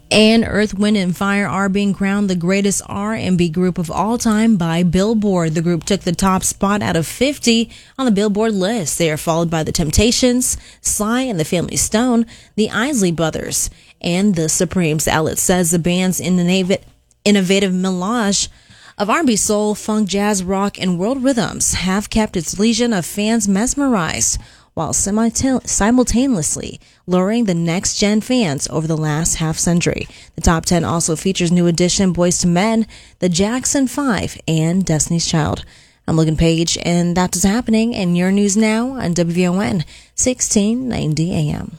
And Earth, Wind & Fire are being crowned the greatest R&B group of all time by Billboard. The group took the top spot out of 50 on the Billboard list. They are followed by The Temptations, Sly and the Family Stone, the Isley Brothers, and the Supremes. The outlet says the band's innovative melange of R&B, soul, funk, jazz, rock, and world rhythms have kept its legion of fans mesmerized, while simultaneously luring the next-gen fans over the last half-century. The top 10 also features new addition Boyz II Men, the Jackson 5, and Destiny's Child. I'm Logan Page, and that's what's happening in your news now on WVON 1690 AM.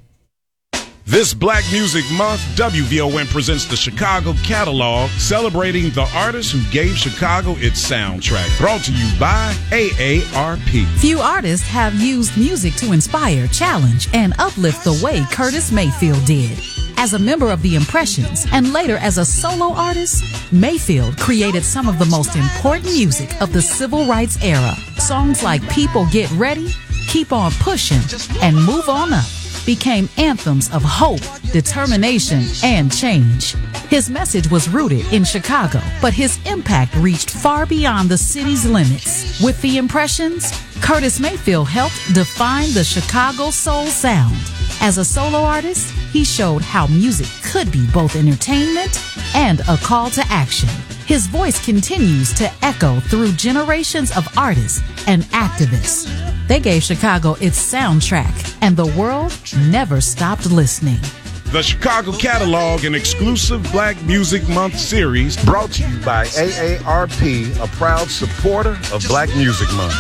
This Black Music Month, WVON presents the Chicago Catalog, celebrating the artists who gave Chicago its soundtrack. Brought to you by AARP. Few artists have used music to inspire, challenge, and uplift the way Curtis Mayfield did. As a member of The Impressions and later as a solo artist, Mayfield created some of the most important music of the civil rights era. Songs like People Get Ready, Keep On Pushing, and Move On Up became anthems of hope, determination, and change. His message was rooted in Chicago, but his impact reached far beyond the city's limits. With The Impressions, Curtis Mayfield helped define the Chicago soul sound. As a solo artist, he showed how music could be both entertainment and a call to action. His voice continues to echo through generations of artists and activists. They gave Chicago its soundtrack, and the world never stopped listening. The Chicago Catalog, an exclusive Black Music Month series, brought to you by AARP, a proud supporter of Black Music Month.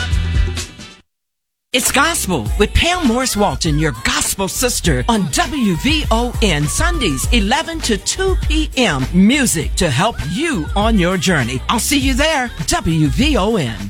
It's Gospel with Pam Morris Walton, your gospel sister, on WVON Sundays, 11 to 2 p.m. Music to help you on your journey. I'll see you there. WVON.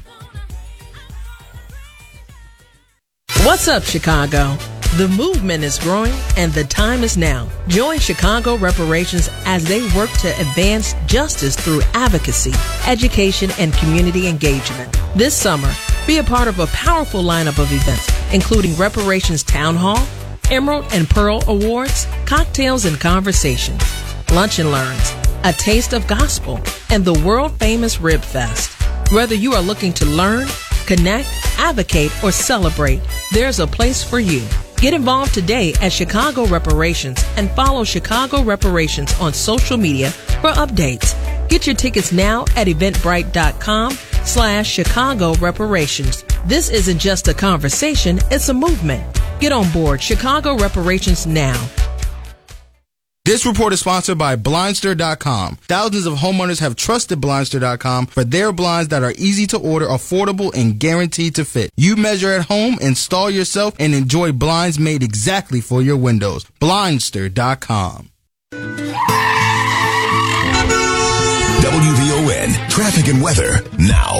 What's up, Chicago? The movement is growing and the time is now. Join Chicago Reparations as they work to advance justice through advocacy, education, and community engagement. This summer, be a part of a powerful lineup of events, including Reparations Town Hall, Emerald and Pearl Awards, cocktails and conversations, lunch and learns, a taste of gospel, and the world-famous Rib Fest. Whether you are looking to learn, connect, advocate, or celebrate, there's a place for you. Get involved today at Chicago Reparations and follow Chicago Reparations on social media for updates. Get your tickets now at eventbrite.com/Chicago Reparations. This isn't just a conversation, it's a movement. Get on board Chicago Reparations now. This report is sponsored by Blindster.com. Thousands of homeowners have trusted Blindster.com for their blinds that are easy to order, affordable, and guaranteed to fit. You measure at home, install yourself, and enjoy blinds made exactly for your windows. Blindster.com. WVON Traffic and Weather now.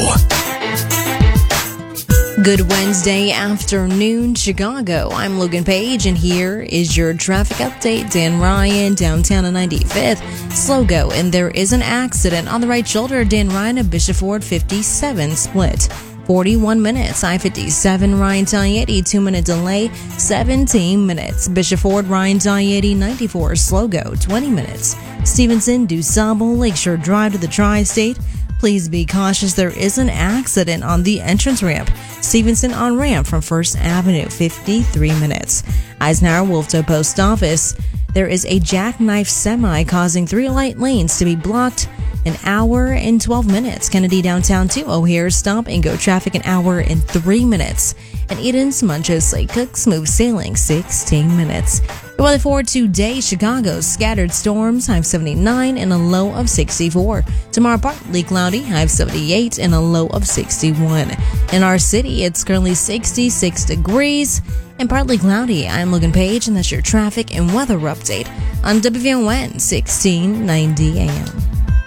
Good Wednesday afternoon, Chicago. I'm Logan Page, and here is your traffic update. Dan Ryan, downtown on 95th. Slow go, and there is an accident on the right shoulder. Dan Ryan at Bishop Ford 57 split. 41 minutes. I-57 Ryan Talieti, 2-minute delay, 17 minutes. Bishop Ford Ryan Talieti 94 slow go, 20 minutes. Stevenson DuSable Lakeshore Drive to the Tri-State. Please be cautious. There is an accident on the entrance ramp. Stevenson on ramp from First Avenue, 53 minutes. Eisenhower Wolftoe Post Office. There is a jackknife semi causing 3 light lanes to be blocked. An hour and 12 minutes. Kennedy downtown to O'Hare stop and go traffic an hour and 3 minutes. And Eden's Munchos Lake Cook smooth sailing 16 minutes. The weather for today, Chicago, scattered storms, high of 79 and a low of 64. Tomorrow, partly cloudy, high of 78 and a low of 61. In our city, it's currently 66 degrees and partly cloudy. I'm Logan Page, and that's your traffic and weather update on WVON 1690 AM.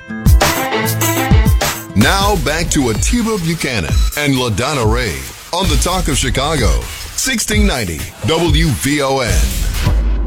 Now back to Atiba Buchanan and LaDonna Ray on the Talk of Chicago, 1690 WVON.